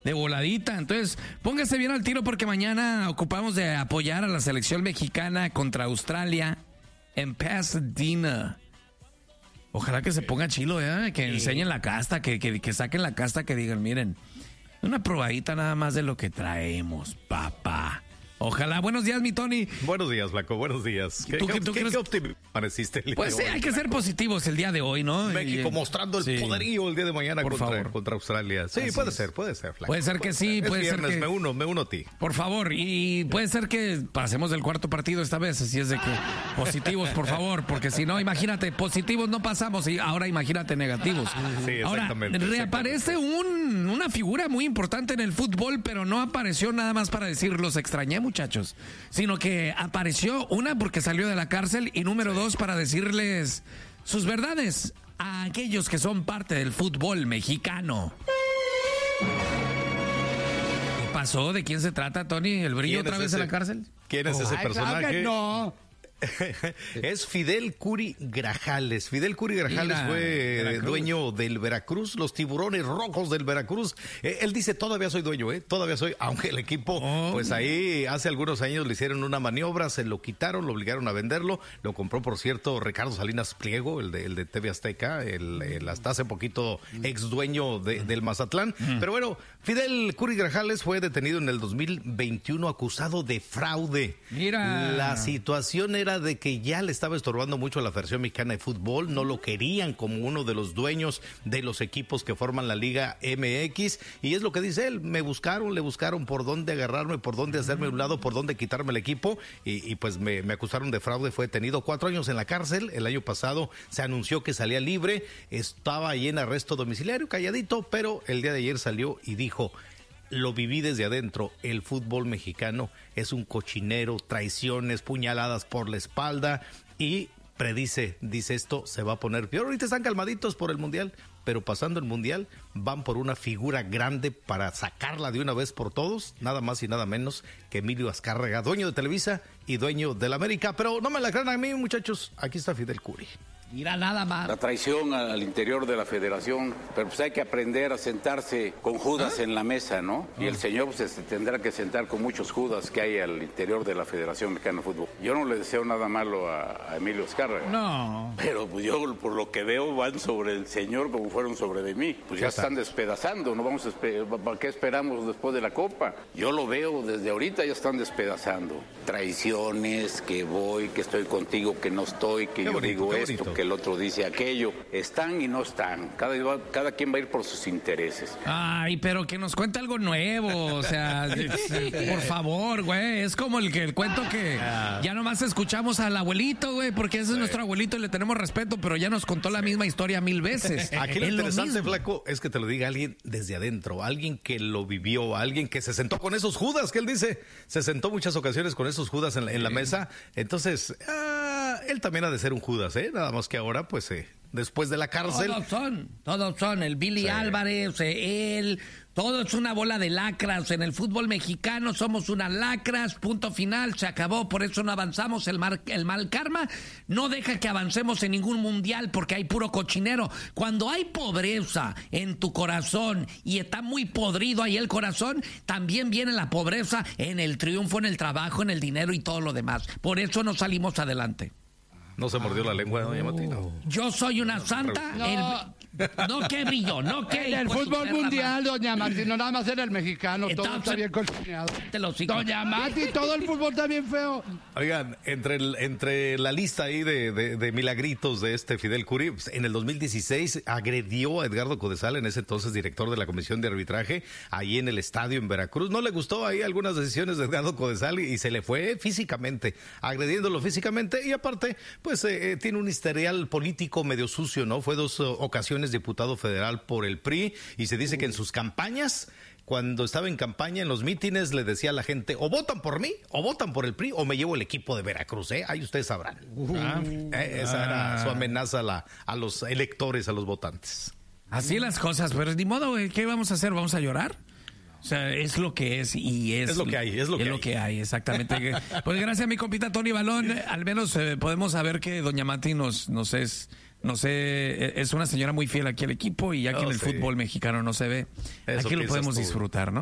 de voladita. Entonces, póngase bien al tiro porque mañana ocupamos de apoyar a la selección mexicana contra Australia en Pasadena. Ojalá que se ponga chilo, que enseñen la casta, que saquen la casta, que digan, miren, una probadita nada más de lo que traemos, papá. Ojalá. Buenos días, mi Tony. Buenos días, Flaco. Buenos días. ¿Qué optimismo amaneciste el día Pues de sí, hoy? hay que ser positivos el día de hoy, ¿no? México mostrando el poderío el día de mañana contra Australia. Sí, Así puede es. ser, Flaco. Puede ser que sí, puede ser viernes, que... me uno a ti. Por favor, y puede ser que pasemos del cuarto partido esta vez, así es de que positivos, por favor, porque si no, imagínate, positivos no pasamos y ahora imagínate negativos. Sí, Ahora, exactamente. reaparece una figura muy importante en el fútbol, pero no apareció nada más para decir los extrañé, muchachos, sino que apareció porque salió de la cárcel y número 2 para decirles sus verdades a aquellos que son parte del fútbol mexicano. ¿Qué pasó? ¿De quién se trata, Tony? ¿El Brillo otra vez en la cárcel? ¿Quién es ese personaje? No. Es Fidel Curi Grajales. Fidel Curi Grajales fue dueño del Veracruz, los Tiburones Rojos del Veracruz. Él dice, todavía soy dueño, todavía soy, aunque el equipo, pues ahí hace algunos años le hicieron una maniobra, se lo quitaron, lo obligaron a venderlo, lo compró, por cierto, Ricardo Salinas Pliego, el de TV Azteca, el hasta hace poquito ex dueño del Mazatlán. Pero bueno, Fidel Curi Grajales fue detenido en el 2021 acusado de fraude. Mira. La situación era de que ya le estaba estorbando mucho a la Federación Mexicana de Fútbol, no lo querían como uno de los dueños de los equipos que forman la Liga MX, y es lo que dice él, le buscaron por dónde agarrarme, por dónde hacerme a un lado, por dónde quitarme el equipo, y pues me acusaron de fraude, fue detenido 4 años en la cárcel, el año pasado se anunció que salía libre, estaba ahí en arresto domiciliario, calladito, pero el día de ayer salió y dijo, lo viví desde adentro, el fútbol mexicano es un cochinero, traiciones, puñaladas por la espalda y dice esto se va a poner peor. Ahorita están calmaditos por el Mundial, pero pasando el Mundial van por una figura grande para sacarla de una vez por todos, nada más y nada menos que Emilio Azcárraga, dueño de Televisa y dueño del América. Pero no me la crean a mí, muchachos, aquí está Fidel Curi. Mira, nada más. La traición al interior de la federación, pero pues hay que aprender a sentarse con Judas en la mesa, ¿no? Y el señor pues, se tendrá que sentar con muchos Judas que hay al interior de la Federación Mexicana de Fútbol. Yo no le deseo nada malo a Emilio Azcárraga. No. Pero pues yo por lo que veo van sobre el señor como fueron sobre de mí. Pues ya están despedazando, ¿no? ¿Para qué esperamos después de la Copa? Yo lo veo desde ahorita, ya están despedazando. Traiciones, que voy, que estoy contigo, que no estoy, que yo digo esto, que el otro dice aquello. Están y no están. Cada quien va a ir por sus intereses. Ay, pero que nos cuente algo nuevo. O sea, por favor, güey. Es como el cuento que ya nomás escuchamos al abuelito, güey, porque ese es nuestro abuelito y le tenemos respeto, pero ya nos contó la misma historia 1000 veces. Aquí lo interesante, Flaco, es que te lo diga alguien desde adentro, alguien que lo vivió, alguien que se sentó con esos Judas, que él dice, se sentó muchas ocasiones con esos Judas en la mesa. Entonces, él también ha de ser un Judas, nada más que ahora, pues, después de la cárcel. Todos son. El Billy Álvarez, él, todo es una bola de lacras. En el fútbol mexicano somos unas lacras, punto final, se acabó, por eso no avanzamos. El mal karma no deja que avancemos en ningún mundial porque hay puro cochinero. Cuando hay pobreza en tu corazón y está muy podrido ahí el corazón, también viene la pobreza en el triunfo, en el trabajo, en el dinero y todo lo demás. Por eso no salimos adelante. No se mordió la lengua, doña Martina. Yo soy una santa. No que Brillo, no que... En el fútbol mundial, doña Martín, no nada más en el mexicano, todo está bien cocinado. Doña Martín, todo el fútbol está bien feo. Oigan, entre la lista ahí de milagritos de este Fidel Curi, pues, en el 2016 agredió a Edgardo Codesal, en ese entonces director de la Comisión de Arbitraje, ahí en el estadio en Veracruz. No le gustó ahí algunas decisiones de Edgardo Codesal y se le fue físicamente, agrediéndolo físicamente, y aparte, pues tiene un historial político medio sucio, ¿no? Fue 2 ocasiones diputado federal por el PRI y se dice que en sus campañas, cuando estaba en campaña en los mítines, le decía a la gente, o votan por mí, o votan por el PRI, o me llevo el equipo de Veracruz, ahí ustedes sabrán. Esa era su amenaza a los electores, a los votantes. Así las cosas, pero ni modo, ¿qué vamos a hacer? ¿Vamos a llorar? O sea, es lo que es y es lo que hay, es lo que hay, exactamente. Pues gracias a mi compita Tony Balón, al menos podemos saber que doña Mati nos es no sé, es una señora muy fiel aquí al equipo y ya que en el fútbol mexicano no se ve, aquí lo podemos disfrutar, ¿no?